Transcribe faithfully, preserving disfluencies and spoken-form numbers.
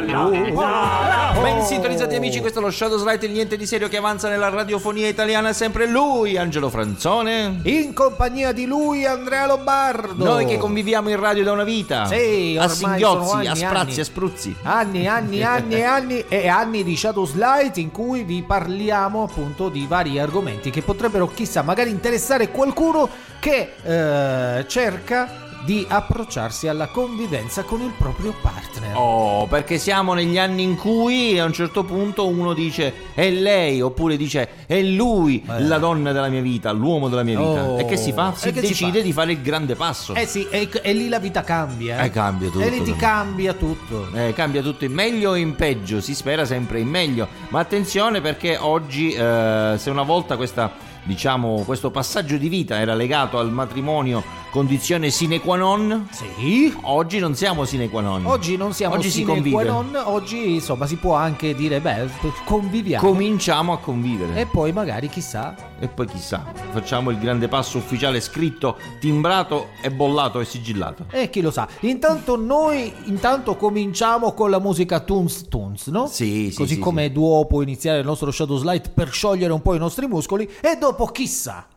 Ben sintonizzati amici, questo è lo Shadow Slide, il niente di serio che avanza nella radiofonia italiana, sempre lui, Angelo Franzone, in compagnia di lui, Andrea Lombardo. Noi che conviviamo in radio da una vita, sì, a singhiozzi, anni, a sprazzi, anni. a spruzzi, anni, anni, anni e anni e anni di Shadow Slide in cui vi parliamo appunto di vari argomenti che potrebbero, chissà, magari interessare qualcuno che eh, cerca di approcciarsi alla convivenza con il proprio partner. Oh, perché siamo negli anni in cui a un certo punto uno dice è lei, oppure dice è lui, eh. la donna della mia vita, l'uomo della mia vita. Oh. E che si fa? Si decide si fa? di fare il grande passo. Eh sì, e, e lì la vita cambia. Eh, eh cambia tutto. E lì ti cambia tutto. Eh, cambia tutto in meglio o in peggio, si spera sempre in meglio. Ma attenzione, perché oggi, eh, se una volta questa... diciamo questo passaggio di vita era legato al matrimonio, condizione sine qua non, sì, oggi non siamo sine qua non. Oggi non siamo oggi sine si qua non, oggi insomma si può anche dire beh, conviviamo. Cominciamo a convivere. E poi magari chissà. E poi chissà, facciamo il grande passo ufficiale scritto, timbrato e bollato e sigillato. E chi lo sa. Intanto noi intanto cominciamo con la musica Tunes Tunes, no? Sì, sì. Così sì, come sì. duo può iniziare il nostro Shadow Slide per sciogliere un po' i nostri muscoli e dopo chissà.